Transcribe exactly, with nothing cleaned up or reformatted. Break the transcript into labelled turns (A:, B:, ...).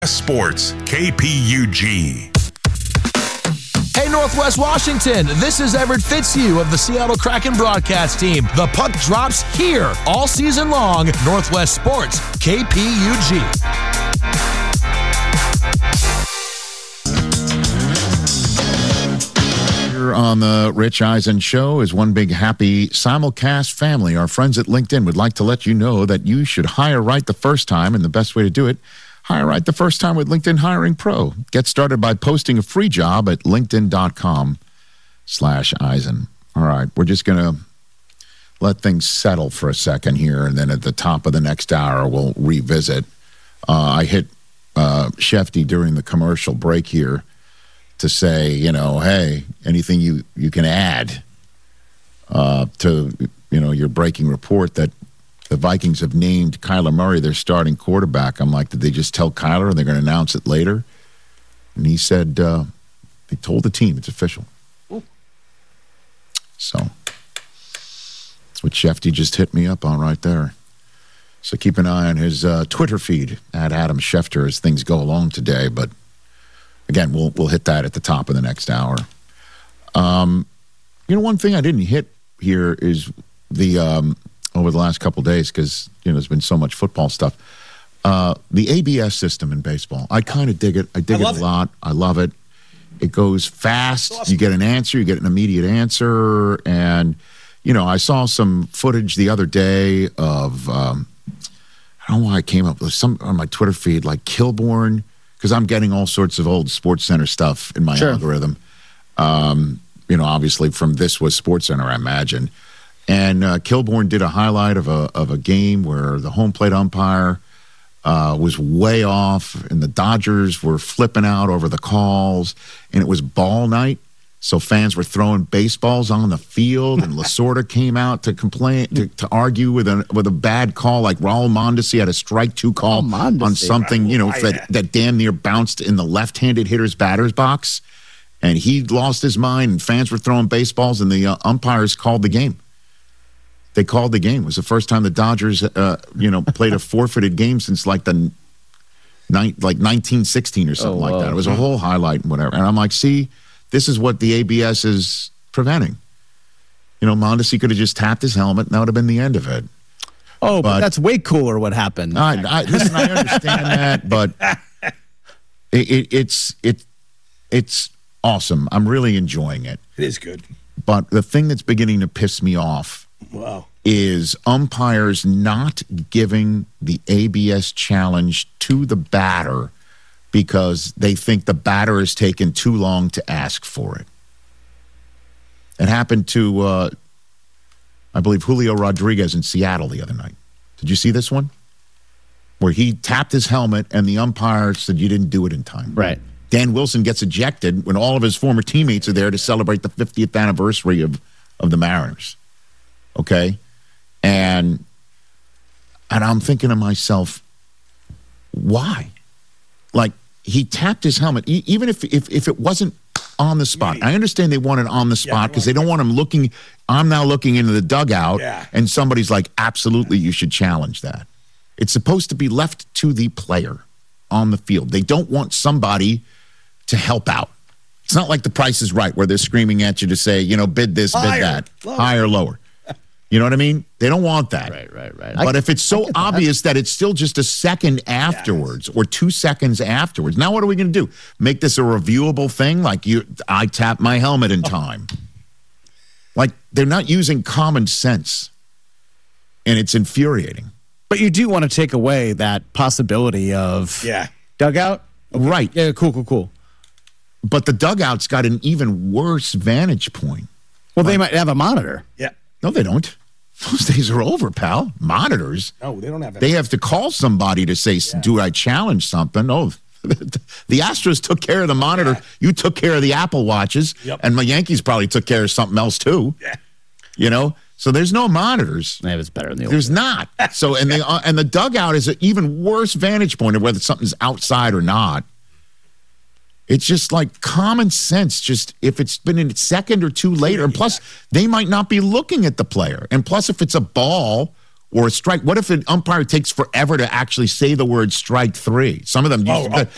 A: Sports, K P U G.
B: Hey, Northwest Washington, this is Everett Fitzhugh of the Seattle Kraken broadcast team. The puck drops here all season long. Northwest Sports, K P U G.
C: Here on the Rich Eisen Show is one big happy simulcast family. Our friends at LinkedIn would like to let you know that you should hire right the first time, and the best way to do it, hire right the first time with LinkedIn Hiring Pro. Get started by posting a free job at linkedin.com slash Eisen. All right, we're just going to let things settle for a second here, and then at the top of the next hour, we'll revisit. Uh, I hit uh, Shefty during the commercial break here to say, you know, hey, anything you, you can add uh, to, you know, your breaking report that the Vikings have named Kyler Murray their starting quarterback. I'm like, did they just tell Kyler and they're going to announce it later? And he said, uh, they told the team it's official. Ooh. So that's what Shefty just hit me up on right there. So keep an eye on his uh, Twitter feed at Adam Schefter as things go along today. But again, we'll we'll hit that at the top of the next hour. Um, you know, one thing I didn't hit here is the um, over the last couple of days, because you know there's been so much football stuff. Uh, the A B S system in baseball, I kind of dig it. I dig I it a lot. It. I love it. It goes fast. Awesome. You get an answer. You get an immediate answer. And you know, I saw some footage the other day of um, I don't know why I came up with some on my Twitter feed, like Kilborn, because I'm getting all sorts of old Sports Center stuff in my sure. algorithm. Um, you know, obviously from This Was Sports Center, I imagine. And uh, Kilborn did a highlight of a of a game where the home plate umpire uh, was way off, and the Dodgers were flipping out over the calls, and it was ball night, so fans were throwing baseballs on the field, and Lasorda came out to complain to, to argue with a with a bad call, like Raul Mondesi had a strike two call oh, on something, you know, that, that damn near bounced in the left-handed hitter's batter's box, and he lost his mind, and fans were throwing baseballs, and the uh, umpires called the game. They called the game. It was the first time the Dodgers, uh, you know, played a forfeited game since like the ni- like nineteen sixteen or something oh, like that. It was a whole highlight and whatever. And I'm like, see, this is what the A B S is preventing. You know, Mondesi could have just tapped his helmet, and that would have been the end of it.
D: Oh, but, but that's way cooler what happened.
C: I, I, listen, I understand that, but it, it, it's it it's awesome. I'm really enjoying it.
E: It is good.
C: But the thing that's beginning to piss me off
E: wow.
C: is umpires not giving the A B S challenge to the batter because they think the batter has taken too long to ask for it. It happened to, uh, I believe, Julio Rodriguez in Seattle the other night. Did you see this one? Where he tapped his helmet and the umpire said, you didn't do it in time.
D: Right.
C: Dan Wilson gets ejected when all of his former teammates are there to celebrate the fiftieth anniversary of, of the Mariners. Okay? And and I'm thinking to myself, why? Like, he tapped his helmet, e- even if, if if it wasn't on the spot. I understand they want it on the spot because yeah, they don't want him looking. I'm now looking into the dugout,
E: yeah.
C: and somebody's like, absolutely, you should challenge that. It's supposed to be left to the player on the field. They don't want somebody to help out. It's not like The Price is Right, where they're screaming at you to say, you know, bid this,
E: higher,
C: bid that,
E: lower.
C: higher, lower. You know what I mean? They don't want that.
D: Right, right, right.
C: But
D: I,
C: if it's so obvious that. that it's still just a second afterwards yes. or two seconds afterwards, now what are we going to do? Make this a reviewable thing? Like, you, I tapped my helmet in time. Oh. Like, they're not using common sense. And it's infuriating.
D: But you do want to take away that possibility of
E: yeah.
D: dugout?
C: Okay. Right.
D: Yeah, cool, cool, cool.
C: But the dugout's got an even worse vantage point.
D: Well,
C: like,
D: they might have a monitor.
E: Yeah.
C: No, they don't. Those days are over, pal. Monitors.
E: No, they don't have.
C: They have to call somebody to say, yeah. do I challenge something? Oh, the Astros took care of the monitor. Yeah. You took care of the Apple Watches.
E: Yep.
C: And my Yankees probably took care of something else, too.
E: Yeah.
C: You know? So there's no monitors.
D: Yeah, it's better than the old
C: There's
D: days.
C: not. So, and, they, uh, and the dugout is an even worse vantage point of whether something's outside or not. It's just like common sense. Just if it's been a second or two later, and plus they might not be looking at the player. And plus, if it's a ball or a strike, what if an umpire takes forever to actually say the word strike three? Some of them,
E: Oh,
C: the,